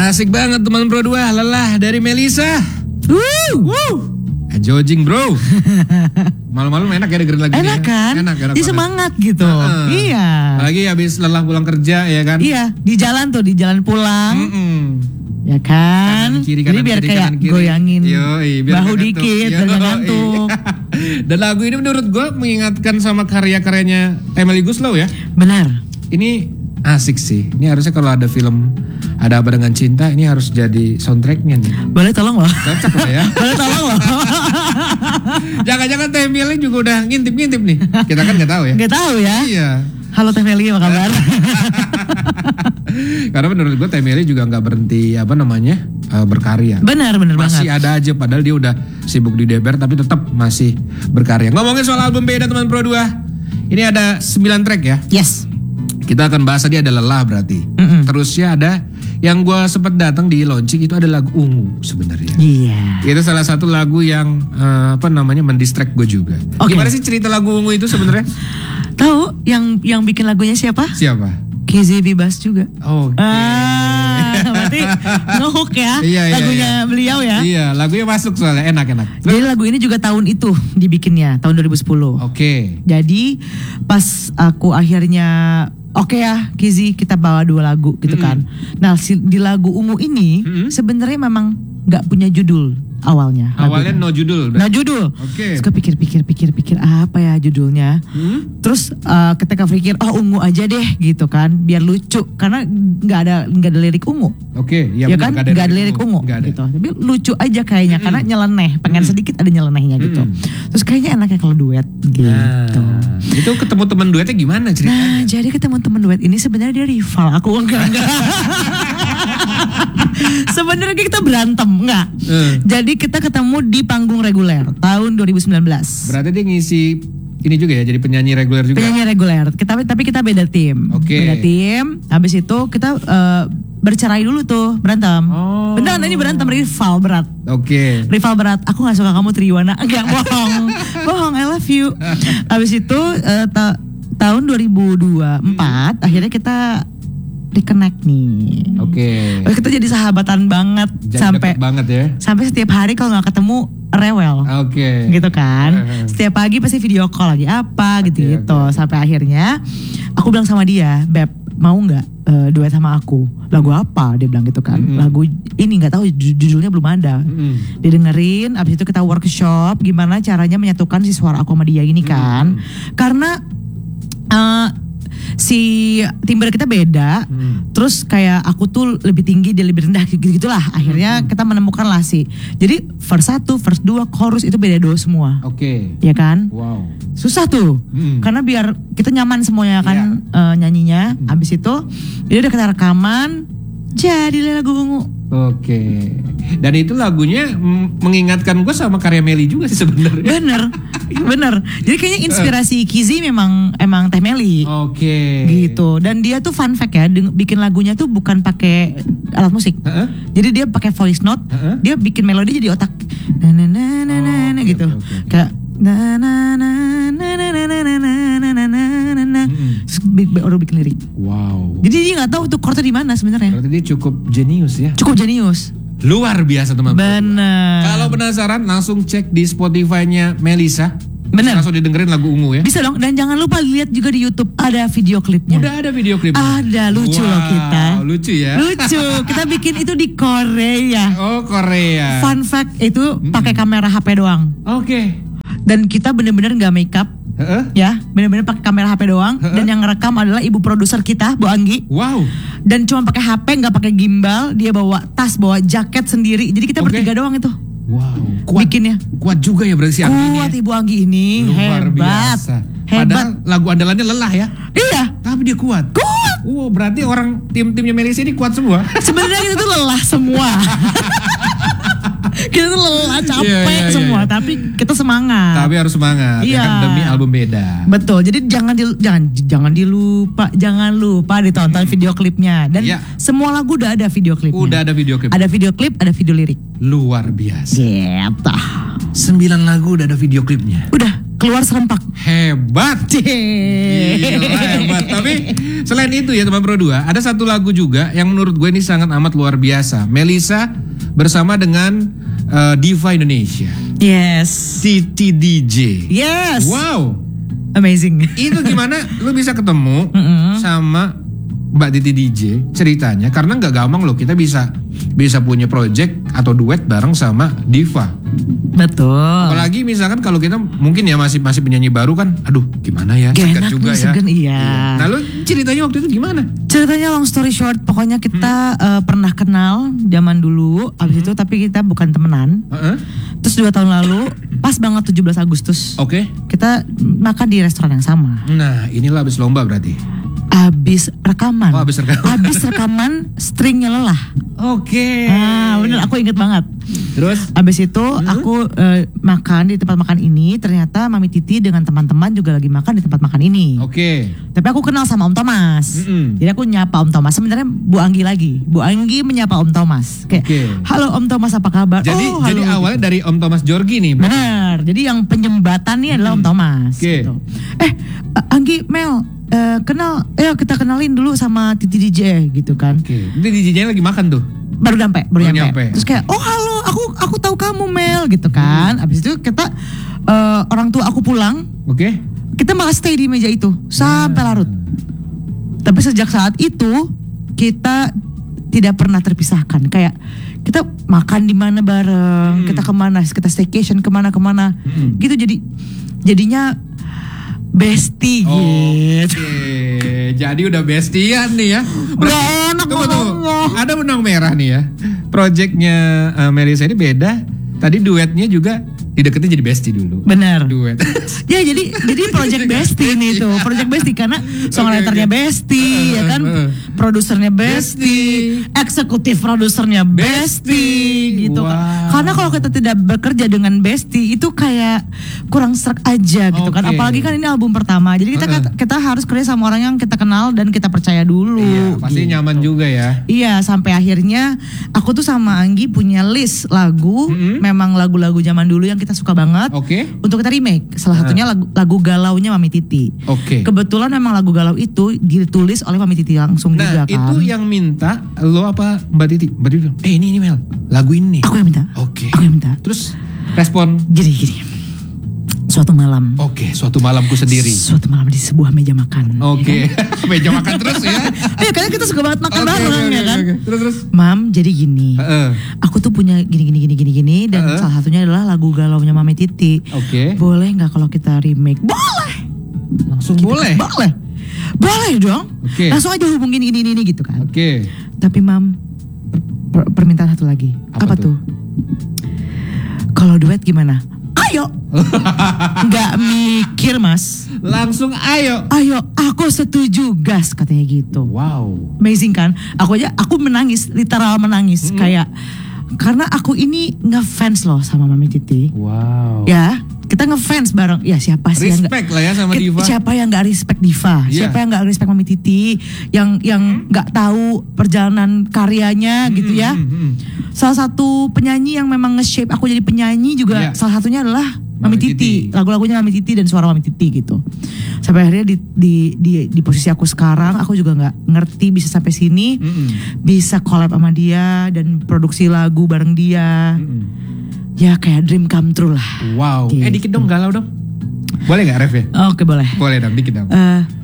Asik banget teman Pro 2, lelah dari Melisa. Jogging bro. Malam-malam enak ya dengerin lagu ini. Enak kan? Enak Dia semangat gitu. Iya. Apalagi habis lelah pulang kerja ya kan? Iya, di jalan pulang. Ya kan? Kanan, kiri, jadi biar kayak goyangin biar bahu dikit dan ngantuk. Dan lagu ini menurut gue mengingatkan sama karya-karyanya Emily Guslow ya. Benar. Ini asik sih. Ini harusnya kalau ada film Ada Apa Dengan Cinta, ini harus jadi soundtracknya nih. Boleh tolong loh. Cocok lah ya. Boleh tolong loh. Jangan-jangan Teh Meli juga udah ngintip-ngintip nih. Kita kan nggak tahu ya. Nggak tahu ya. Iya. Halo Teh Meli, apa kabar? Karena menurut gue Teh Meli juga nggak berhenti berkarya. Benar banget. Masih ada aja, padahal dia udah sibuk di DBR tapi tetap masih berkarya. Ngomongin soal album beda teman Pro 2. Ini ada 9 track ya. Yes. Kita akan bahas tadi ada Lelah berarti. Terusnya ada yang gue sempat datang di launching itu ada lagu Ungu sebenarnya. Iya. Itu salah satu lagu yang mendistract gue juga. Okay. Gimana sih cerita lagu Ungu itu sebenarnya? Tahu yang bikin lagunya siapa? Siapa? Kizzy Bibas juga. Berarti ngehook ya lagunya beliau ya. Iya, lagunya masuk soalnya enak-enak. Jadi lagu ini juga tahun itu dibikinnya, tahun 2010. Oke. Jadi pas aku akhirnya oke ya Kizzy kita bawa 2 lagu gitu kan. Nah di lagu Ungu ini sebenarnya memang nggak punya judul awalnya. Awalnya no judul. No judul. Oke. Terus pikir apa ya judulnya. Terus ketika pikir Ungu aja deh gitu kan, biar lucu karena nggak ada lirik Ungu. Oke. Ya kan nggak ada lirik Ungu gitu. Tapi lucu aja kayaknya karena nyeleneh, pengen sedikit ada nyelenehnya gitu. Terus kayaknya enaknya kalau duet gitu. Itu ketemu teman duetnya gimana ceritanya? Nah, jadi ketemu teman duet ini sebenarnya dia rival. Aku enggak. Sebenarnya kita berantem, enggak. Jadi kita ketemu di panggung reguler tahun 2019. Berarti dia ngisi ini juga ya, jadi penyanyi reguler juga. Penyanyi reguler. Tapi kita beda tim. Oke. Beda tim. Habis itu kita bercerai dulu tuh, berantem. Beneran ini berantem, rival berat. Oke. Rival berat. Aku nggak suka kamu Triwana. Enggak, bohong. I love you. Habis itu tahun 2024 akhirnya kita reconnect nih. Oke. Kita jadi sahabatan banget. Jadi deket banget ya. Sampai setiap hari kalau nggak ketemu rewel. Oke. Gitu kan. Setiap pagi pasti video call lagi apa gitu. Sampai akhirnya aku bilang sama dia, Beb, mau nggak duet sama aku? Lagu apa? Dia bilang gitu kan. Lagu ini nggak tahu judulnya belum ada. Dia dengerin. Abis itu kita workshop gimana caranya menyatukan si suara aku sama dia ini kan. Karena si timbre kita beda, terus kayak aku tuh lebih tinggi dia lebih rendah gitulah. Akhirnya kita menemukan lah jadi verse 1, verse 2, chorus itu beda do semua. Oke. Ya kan? Wow. Susah tuh, karena biar kita nyaman semuanya kan nyanyinya. Abis itu dia udah kita rekaman, jadilah lagu Ungu. Oke. Dan itu lagunya mengingatkan gue sama karya Meli juga sih sebenarnya. Bener. Jadi kayaknya inspirasi Kizzy emang Teh Meli. Oke. Gitu. Dan dia tuh fun fact ya, bikin lagunya tuh bukan pakai alat musik. Jadi dia pakai voice note. Dia bikin melodi jadi otak. Na gitu. Kayak baru bikin lirik. Wow. Jadi dia nggak tahu tuh chordnya di mana sebenarnya. Berarti dia cukup jenius ya. Luar biasa teman-teman. Bener. Kalau penasaran langsung cek di Spotify-nya Melisa. Bener. Langsung didengerin lagu Ungu ya. Bisa dong. Dan jangan lupa lihat juga di YouTube ada video klipnya. Udah ada video klipnya. Ada, lucu loh kita. Lucu ya. Lucu. Kita bikin itu di Korea. Oh Korea. Fun fact itu pakai kamera HP doang. Oke. Dan kita bener-bener nggak make up. Ya, bener-bener pakai kamera HP doang. Dan yang ngerekam adalah ibu produser kita, Bu Anggi. Wow. Dan cuma pakai HP, nggak pakai gimbal. Dia bawa tas, bawa jaket sendiri. Jadi kita bertiga doang itu. Wow. Kuat, bikinnya. Kuat juga ya berarti si Anggi ini. Kuat Ibu Anggi ini. Luar hebat. Biasa. Padahal lagu andalannya Lelah ya. Iya. Tapi dia kuat. Berarti orang tim-timnya Melisa ini kuat semua. Sebenarnya kita tuh lelah semua. Kita tuh lelah, capek semua, tapi kita semangat. Tapi harus semangat, ya kan demi album beda. Betul. Jadi jangan lupa ditonton video klipnya. Dan semua lagu udah ada video klipnya. Udah ada video klip. Ada video klip, ada video lirik. Luar biasa. Gitu. 9 lagu udah ada video klipnya. Udah keluar serempak. Hebat. Gila, hebat. Tapi selain itu ya teman Pro 2, ada satu lagu juga yang menurut gue ini sangat amat luar biasa. Melisa bersama dengan Diva Indonesia. Yes. Titi DJ. Yes. Wow. Amazing. Itu gimana lu bisa ketemu sama Mbak Titi DJ ceritanya? Karena nggak gampang loh kita bisa punya project atau duet bareng sama Diva. Betul. Apalagi misalkan kalau kita mungkin ya masih penyanyi baru kan, aduh gimana ya? Segan juga ya. Segan, iya. Nah lu ceritanya waktu itu gimana? Ceritanya long story short, pokoknya kita pernah kenal zaman dulu, abis itu tapi kita bukan temenan. Terus 2 tahun lalu, pas banget 17 Agustus. Oke. Kita makan di restoran yang sama. Nah inilah abis lomba berarti. Habis rekaman. Oh, habis rekaman. Habis rekaman, stringnya lelah. Oke. Bener, aku inget banget. Terus? Habis itu aku makan di tempat makan ini, ternyata Mami Titi dengan teman-teman juga lagi makan di tempat makan ini. Oke. Tapi aku kenal sama Om Thomas. Jadi aku nyapa Om Thomas. Sebenarnya Bu Anggi lagi. Bu Anggi menyapa Om Thomas. Kayak, halo Om Thomas apa kabar? Jadi awalnya dari Om Thomas Jorgi nih. Benar. Jadi yang penyembatan nih adalah Om Thomas. Gitu. Anggi, Mel. Kenal, kita kenalin dulu sama Titi DJ gitu kan. Titi DJ-nya lagi makan tuh. Baru nyampe. Terus kayak, oh halo, aku tahu kamu Mel gitu kan. Abis itu kita orang tua aku pulang. Kita malah stay di meja itu sampai larut. Tapi sejak saat itu kita tidak pernah terpisahkan. Kayak kita makan di mana bareng, kita kemana, kita staycation kemana. Gitu jadinya bestie gitu. Jadi udah bestian nih ya. Ada benang merah nih ya. Projectnya Melisa ini beda. Tadi duetnya juga dideketin jadi bestie dulu. Benar. Duet. Ya jadi project bestie nih tuh. Project bestie karena songwriternya bestie ya kan. Produsernya bestie, eksekutif produsernya bestie gitu kan. Karena kalau kita tidak bekerja dengan bestie itu kayak kurang serak aja gitu kan. Apalagi kan ini album pertama. Jadi kita harus kerja sama orang yang kita kenal dan kita percaya dulu. Iya, pasti gitu. Nyaman juga ya. Iya, sampai akhirnya aku tuh sama Anggi punya list lagu, memang lagu-lagu zaman dulu yang kita suka banget. Untuk kita remake. Salah satunya lagu galaunya Mami Titi. Kebetulan memang lagu galau itu ditulis oleh Mami Titi langsung juga kan. Itu yang minta lo apa Mbak Titi? Mbak Titi bilang, ini Mel, lagu ini. Aku yang minta. Aku yang minta. Terus respon? Gini. Suatu malam. Suatu malamku sendiri. Suatu malam di sebuah meja makan. Ya kan? Meja makan terus ya. Karena kita suka banget makan bareng ya kan. Terus. Mam, jadi gini. Aku tuh punya gini dan salah satunya adalah lagu galaunya Mami Titi. Boleh nggak kalau kita remake? Boleh. Langsung boleh. Boleh dong. Langsung aja hubungin ini gitu kan. Tapi Mam, permintaan satu lagi. Apa tuh? Kalau duet gimana? Ayo. Nggak mikir Mas. Langsung ayo. Aku setuju gas katanya gitu. Wow. Amazing kan? Aku menangis, literal menangis. Kayak karena aku ini ngefans loh sama Mami Titi. Wow. Ya, kita ngefans bareng. Ya siapa sih yang respect lah ya sama Diva. Siapa yang nggak respect Diva? Siapa yang nggak respect Mami Titi? Yang nggak tahu perjalanan karyanya gitu ya? Salah satu penyanyi yang memang nge-shape aku jadi penyanyi juga salah satunya adalah Mami Titi. Lagu-lagunya Mami Titi dan suara Mami Titi gitu. Sampai akhirnya di posisi aku sekarang, aku juga nggak ngerti bisa sampai sini, bisa collab sama dia dan produksi lagu bareng dia. Ya kayak dream come true lah. Wow. Gitu. Dikit dong galau dong. Boleh gak ref ya? Oke boleh. Boleh dong, dikit dong.